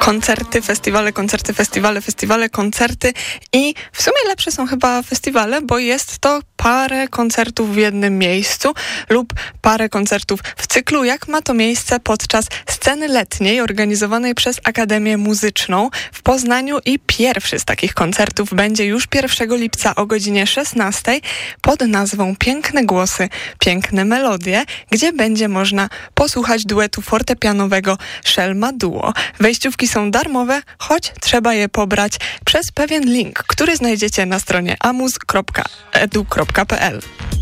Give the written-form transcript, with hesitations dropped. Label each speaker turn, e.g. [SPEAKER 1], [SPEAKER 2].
[SPEAKER 1] koncerty, koncerty i w sumie lepsze są chyba festiwale, bo jest to parę koncertów w jednym miejscu lub parę koncertów w cyklu, jak ma to miejsce podczas sceny letniej organizowanej przez Akademię Muzyczną w Poznaniu i pierwszy z takich koncertów będzie już 1 lipca o godzinie 16 pod nazwą Piękne Głosy, Piękne Melodie, gdzie będzie można posłuchać duetu fortepianowego Szelma Duo. Wejściówki są darmowe, choć trzeba je pobrać przez pewien link, który znajdziecie na stronie amuz.edu.pl.